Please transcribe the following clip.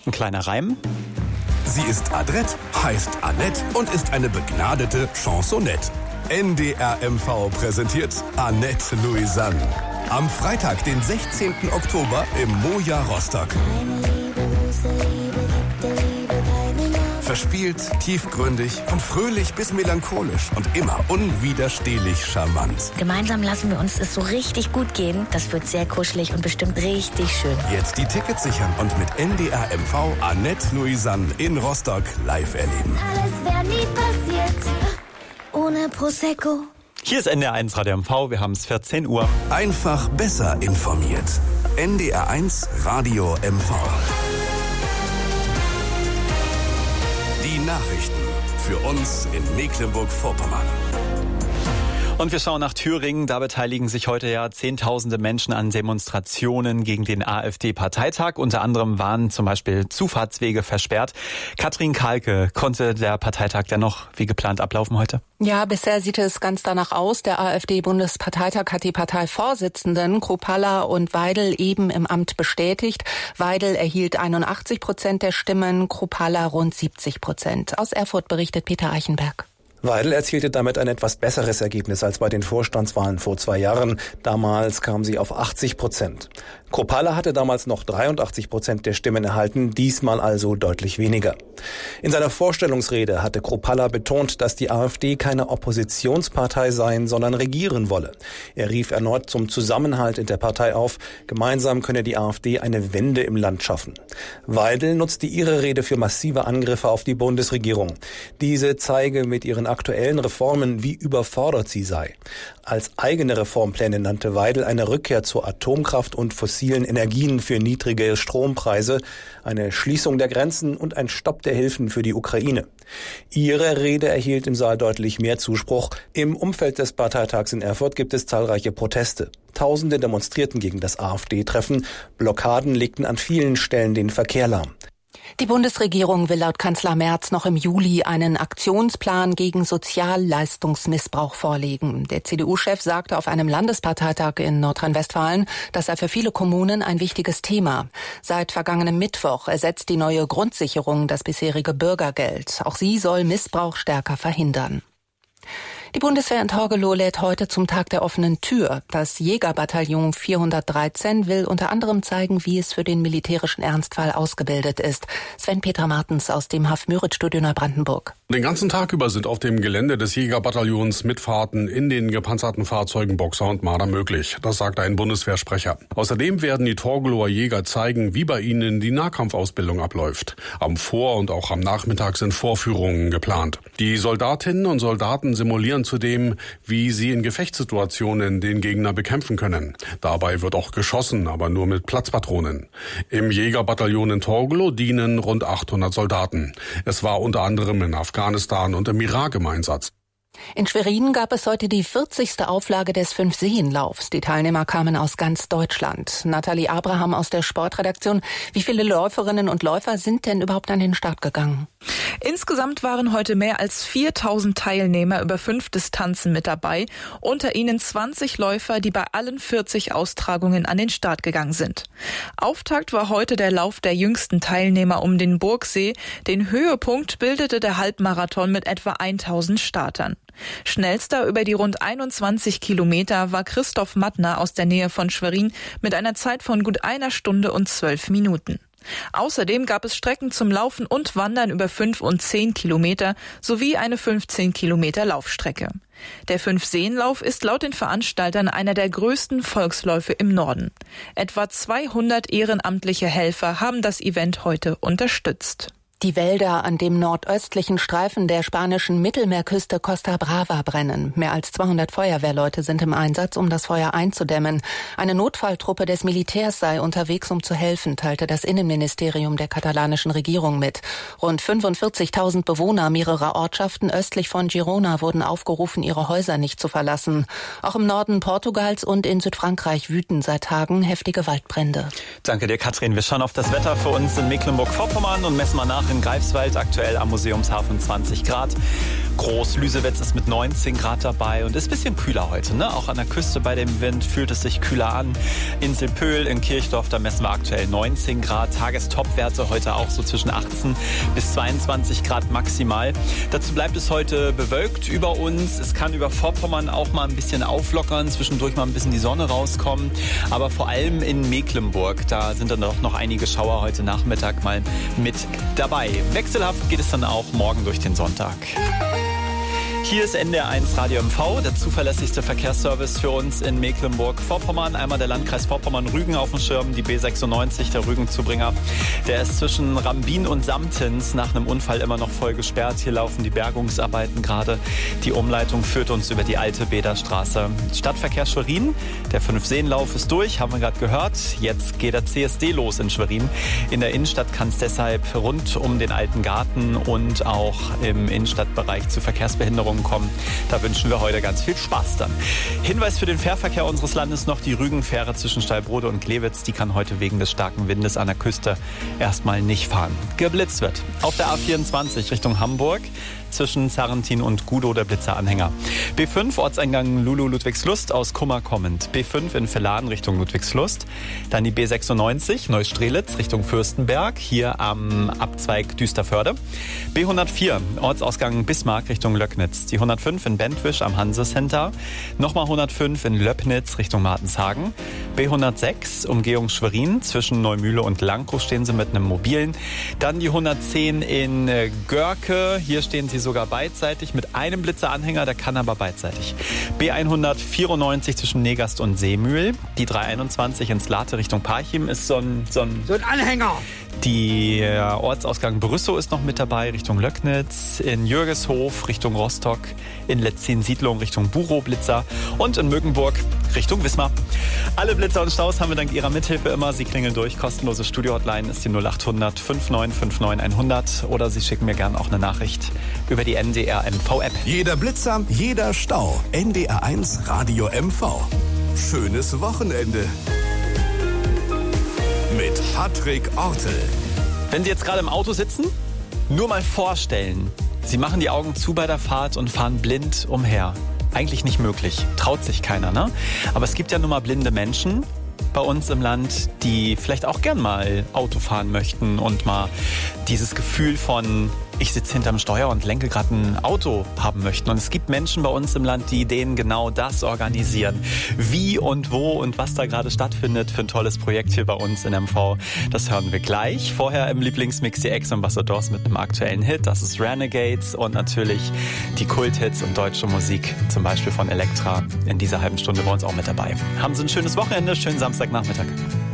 Ein kleiner Reim. Sie ist adrett, heißt Annette und ist eine begnadete Chansonette. NDR MV präsentiert Annette Louisanne. Am Freitag, den 16. Oktober im Moja Rostock. Verspielt, tiefgründig, von fröhlich bis melancholisch und immer unwiderstehlich charmant. Gemeinsam lassen wir uns es so richtig gut gehen. Das wird sehr kuschelig und bestimmt richtig schön. Jetzt die Tickets sichern und mit NDR MV Annette Louisanne in Rostock live erleben. Alles wäre nie passiert ohne Prosecco. Hier ist NDR 1 Radio MV, wir haben es 14 Uhr. Einfach besser informiert. NDR 1 Radio MV. Die Nachrichten für uns in Mecklenburg-Vorpommern. Und wir schauen nach Thüringen. Da beteiligen sich heute ja Zehntausende Menschen an Demonstrationen gegen den AfD-Parteitag. Unter anderem waren zum Beispiel Zufahrtswege versperrt. Katrin Kahlke, konnte der Parteitag dennoch wie geplant ablaufen heute? Ja, bisher sieht es ganz danach aus. Der AfD-Bundesparteitag hat die Parteivorsitzenden Kruppalla und Weidel eben im Amt bestätigt. Weidel erhielt 81% der Stimmen, Kruppalla rund 70%. Aus Erfurt berichtet Peter Eichenberg. Weidel erzielte damit ein etwas besseres Ergebnis als bei den Vorstandswahlen vor 2 Jahren. Damals kam sie auf 80%. Kruppalla hatte damals noch 83% der Stimmen erhalten, diesmal also deutlich weniger. In seiner Vorstellungsrede hatte Kruppalla betont, dass die AfD keine Oppositionspartei sein, sondern regieren wolle. Er rief erneut zum Zusammenhalt in der Partei auf. Gemeinsam könne die AfD eine Wende im Land schaffen. Weidel nutzte ihre Rede für massive Angriffe auf die Bundesregierung. Diese zeige mit ihren aktuellen Reformen, wie überfordert sie sei. Als eigene Reformpläne nannte Weidel eine Rückkehr zur Atomkraft und fossilen Energien für niedrige Strompreise, eine Schließung der Grenzen und ein Stopp der Hilfen für die Ukraine. Ihre Rede erhielt im Saal deutlich mehr Zuspruch. Im Umfeld des Parteitags in Erfurt gibt es zahlreiche Proteste. Tausende demonstrierten gegen das AfD-Treffen. Blockaden legten an vielen Stellen den Verkehr lahm. Die Bundesregierung will laut Kanzler Merz noch im Juli einen Aktionsplan gegen Sozialleistungsmissbrauch vorlegen. Der CDU-Chef sagte auf einem Landesparteitag in Nordrhein-Westfalen, das sei für viele Kommunen ein wichtiges Thema. Seit vergangenem Mittwoch ersetzt die neue Grundsicherung das bisherige Bürgergeld. Auch sie soll Missbrauch stärker verhindern. Die Bundeswehr in Torgelow lädt heute zum Tag der offenen Tür. Das Jägerbataillon 413 will unter anderem zeigen, wie es für den militärischen Ernstfall ausgebildet ist. Sven-Peter Martens aus dem Haff-Müritz-Studio Neubrandenburg. Den ganzen Tag über sind auf dem Gelände des Jägerbataillons Mitfahrten in den gepanzerten Fahrzeugen Boxer und Marder möglich. Das sagt ein Bundeswehrsprecher. Außerdem werden die Torgelower Jäger zeigen, wie bei ihnen die Nahkampfausbildung abläuft. Am Vor- und auch am Nachmittag sind Vorführungen geplant. Die Soldatinnen und Soldaten simulieren zudem, wie sie in Gefechtssituationen den Gegner bekämpfen können. Dabei wird auch geschossen, aber nur mit Platzpatronen. Im Jägerbataillon in Torgelow dienen rund 800 Soldaten. Es war unter anderem in Afghanistan und im Irak im Einsatz. In Schwerin gab es heute die 40. Auflage des 5-Seen-Laufs. Die Teilnehmer kamen aus ganz Deutschland. Nathalie Abraham aus der Sportredaktion. Wie viele Läuferinnen und Läufer sind denn überhaupt an den Start gegangen? Insgesamt waren heute mehr als 4.000 Teilnehmer über 5 Distanzen mit dabei. Unter ihnen 20 Läufer, die bei allen 40 Austragungen an den Start gegangen sind. Auftakt war heute der Lauf der jüngsten Teilnehmer um den Burgsee. Den Höhepunkt bildete der Halbmarathon mit etwa 1.000 Startern. Schnellster über die rund 21 Kilometer war Christoph Mattner aus der Nähe von Schwerin mit einer Zeit von gut 1 Stunde und 12 Minuten. Außerdem gab es Strecken zum Laufen und Wandern über 5 und 10 Kilometer sowie eine 15 Kilometer Laufstrecke. Der 5-Seen-Lauf ist laut den Veranstaltern einer der größten Volksläufe im Norden. Etwa 200 ehrenamtliche Helfer haben das Event heute unterstützt. Die Wälder an dem nordöstlichen Streifen der spanischen Mittelmeerküste Costa Brava brennen. Mehr als 200 Feuerwehrleute sind im Einsatz, um das Feuer einzudämmen. Eine Notfalltruppe des Militärs sei unterwegs, um zu helfen, teilte das Innenministerium der katalanischen Regierung mit. Rund 45.000 Bewohner mehrerer Ortschaften östlich von Girona wurden aufgerufen, ihre Häuser nicht zu verlassen. Auch im Norden Portugals und in Südfrankreich wüten seit Tagen heftige Waldbrände. Danke dir, Katrin. Wir schauen auf das Wetter für uns in Mecklenburg-Vorpommern und messen mal nach in Greifswald, aktuell am Museumshafen 20 Grad. Groß Lüsewetz ist mit 19 Grad dabei und ist ein bisschen kühler heute, ne? Auch an der Küste bei dem Wind fühlt es sich kühler an. Inselpöhl in Kirchdorf, da messen wir aktuell 19 Grad. Tagestopwerte heute auch so zwischen 18 bis 22 Grad maximal. Dazu bleibt es heute bewölkt über uns. Es kann über Vorpommern auch mal ein bisschen auflockern, zwischendurch mal ein bisschen die Sonne rauskommen. Aber vor allem in Mecklenburg, da sind dann doch noch einige Schauer heute Nachmittag mal mit dabei. Wechselhaft geht es dann auch morgen durch den Sonntag. Hier ist NDR1 Radio MV, der zuverlässigste Verkehrsservice für uns in Mecklenburg-Vorpommern. Einmal der Landkreis Vorpommern-Rügen auf dem Schirm, die B96, der Rügenzubringer. Der ist zwischen Rambin und Samtens nach einem Unfall immer noch voll gesperrt. Hier laufen die Bergungsarbeiten gerade. Die Umleitung führt uns über die alte Bäderstraße. Stadtverkehr Schwerin, der 5-Seenlauf ist durch, haben wir gerade gehört. Jetzt geht der CSD los in Schwerin. In der Innenstadt kann es deshalb rund um den alten Garten und auch im Innenstadtbereich zu Verkehrsbehinderungen kommen. Da wünschen wir heute ganz viel Spaß dann. Hinweis für den Fährverkehr unseres Landes noch: die Rügenfähre zwischen Stallbrode und Glewitz, die kann heute wegen des starken Windes an der Küste erstmal nicht fahren. Geblitzt wird auf der A24 Richtung Hamburg zwischen Zarrentin und Gudow der Blitzeranhänger. B5 Ortseingang Lulu-Ludwigslust aus Kummer kommend. B5 in Villahn Richtung Ludwigslust. Dann die B96 Neustrelitz Richtung Fürstenberg, hier am Abzweig Düsterförde. B104 Ortsausgang Bismarck Richtung Löcknitz. Die 105 in Bentwisch am Hanse-Center. Nochmal 105 in Löppnitz Richtung Martenshagen. B106 Umgehung Schwerin zwischen Neumühle und Lankow stehen sie mit einem mobilen. Dann die 110 in Görke. Hier stehen sie sogar beidseitig mit einem Blitzeranhänger, der kann aber beidseitig. B194 zwischen Negast und Seemühl. Die 321 ins Late Richtung Parchim ist so ein Anhänger. Die Ortsausgang Brüssow ist noch mit dabei Richtung Löcknitz, in Jürgeshof Richtung Rostock, in Letzin-Siedlung Richtung Burow-Blitzer und in Mögenburg Richtung Wismar. Alle Blitzer und Staus haben wir dank Ihrer Mithilfe immer. Sie klingeln durch. Kostenlose Studio-Hotline ist die 0800 5959 100 oder Sie schicken mir gerne auch eine Nachricht über die NDR MV-App. Jeder Blitzer, jeder Stau. NDR1 Radio MV. Schönes Wochenende. Mit Patrick Ortel. Wenn Sie jetzt gerade im Auto sitzen, nur mal vorstellen, Sie machen die Augen zu bei der Fahrt und fahren blind umher. Eigentlich nicht möglich. Traut sich keiner, ne? Aber es gibt ja nun mal blinde Menschen bei uns im Land, die vielleicht auch gern mal Auto fahren möchten und mal dieses Gefühl von: ich sitze hinterm Steuer und lenke gerade ein Auto haben möchten. Und es gibt Menschen bei uns im Land, die denen genau das organisieren. Wie und wo und was da gerade stattfindet für ein tolles Projekt hier bei uns in MV, das hören wir gleich. Vorher im Lieblingsmix die Ex-Ambassadors mit einem aktuellen Hit. Das ist Renegades und natürlich die Kulthits und deutsche Musik, zum Beispiel von Elektra, in dieser halben Stunde bei uns auch mit dabei. Haben Sie ein schönes Wochenende, schönen Samstagnachmittag.